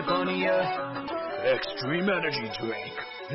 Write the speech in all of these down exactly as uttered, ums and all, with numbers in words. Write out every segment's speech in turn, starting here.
Pania Extreme Energy Drink.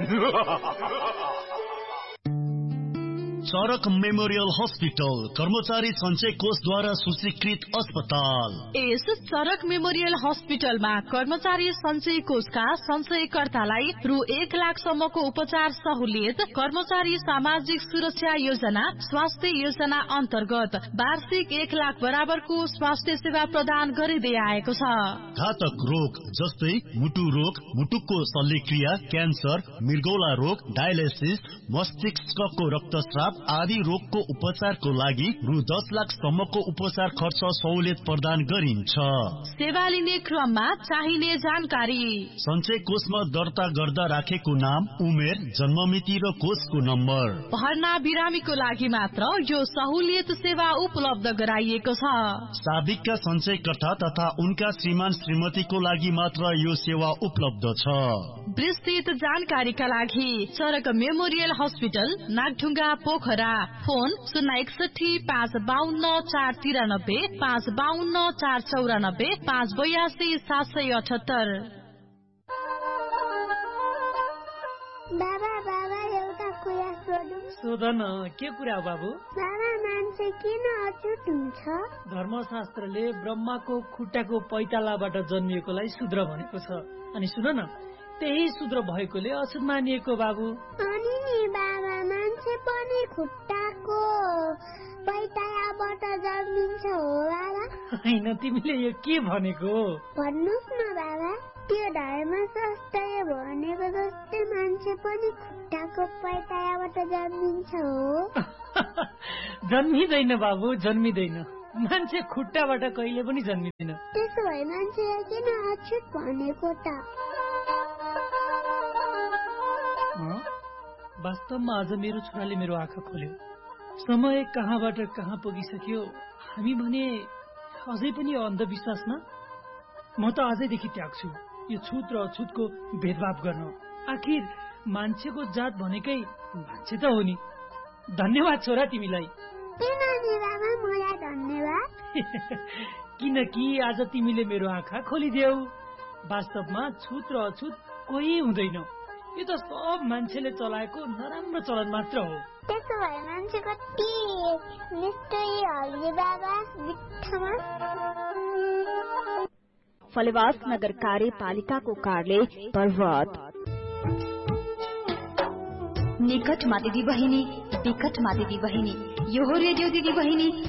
चरक memorial hospital कर्मचारी सञ्चय कोषद्वारा सूचीकृत अस्पताल। यस चरक मेमोरियल हस्पिटलमा कर्मचारी सञ्चय कोषका सञ्चयकर्तालाई रु एक लाख सम्मको उपचार सहुलियत, कर्मचारी सामाजिक सुरक्षा योजना, स्वास्थ्य योजना अन्तर्गत वार्षिक एक लाख बराबरको स्वास्थ्य सेवा प्रदान गरिँदै आएको छ। घातक रोग जस्तै मुटु रोग, मुटुको शल्यक्रिया, क्यान्सर, मृगौला रोग, डायलिसिस, मस्तिष्कको रक्तस्राव आदि रोगको उपचारको लागि रु दस लाख सम्मको उपचार खर्च सहुलियत प्रदान गरिन्छ। सेवा लिने क्रममा चाहिने जानकारी: सञ्चय कोषमा दर्ता गर्दा राखेको नाम, उमेर, जन्ममिति र कोषको नम्बर। भर्ना बिरामीको लागि मात्र यो सहुलियत सेवा उपलब्ध गराइएको छ। साबिकका सञ्चयकर्ता तथा उनका श्रीमान श्रीमतीको लागि मात्र यो सेवा उपलब्ध छ। विस्तृत जानकारीका लागि चरक memorial hospital, Nagdhunga, Pokhara. Phone शून्य एकसठी पाँच बाहन्न चार तिरानब्बे, पाँच बाहन्न चार चौरानब्बे, पाँच बयासी सात सय अठहत्तर। बाबा बाबा एउटा कुरा सोधौँ। सोधन, के कुरा बाबु? बाबा, मान्छे किन अछुत हुन्छ? धर्मशास्त्रले ब्रह्माको खुट्टाको पैतालाबाट जन्मिएकोलाई शूद्र भनेको छ। अनि सुन न, त्यही शूद्र भएकोले अछुत मानिएको बाबु। अनि नि बाबा, मान्छे पनि खुट्टाको पैतालाबाट जन्मिन्छ हो बाबा? होइन, तिमीले यो के भनेको? भन्नुहोस् न बाबा। त्यो धर्मशास्त्रले भनेको जस्तै मान्छे पनि खुट्टाको पैतालाबाट जन्मिन्छ हो? जन्मिँदैन बाबु, जन्मिँदैन। मान्छे खुट्टाबाट कहिले पनि जन्मिँदैन। त्यसो भए मान्छे किन अछुत भनेको त? वास्तवमा आज मेरो छोराले मेरो आँखा खोल्यो। समय कहाँबाट कहाँ पुगिसक्यो। हामी भने अझै पनि अन्धविश्वासमा। म त आजैदेखि त्याग्छु यो छुत र अछुतको भेदभाव गर्न। आखिर मान्छेको जात भनेकै मान्छे त हो नि। धन्यवाद छोरा तिमीलाई। धन्यवाद किनकि आज तिमीले मेरो आँखा खोलिदेऊ। वास्तवमा छुत र अछुत कोही हुँदैन। यो त सब मान्छेले चलाएको नराम्रो चलन मात्र हो। त्यसो भए मान्छे कति निष्ठुरी हल्के बाबा बित्थामा। फलेवास नगर कार्यपालिकाको कार्यालय पर्वत। निकटमा दिदी बहिनी, विकटमा दिदी बहिनी, यो हो रेडियो दिदी बहिनी।